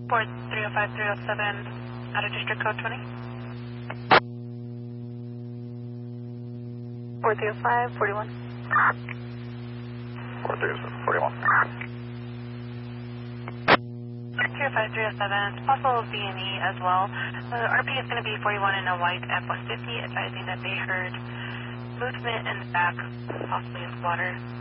Port 305-307, out of District Code 20. Port 305-41. Port 307-41. 305-307, possible B&E as well. RP is going to be 41 in a white F-150, advising that they heard movement in the back, possibly in water.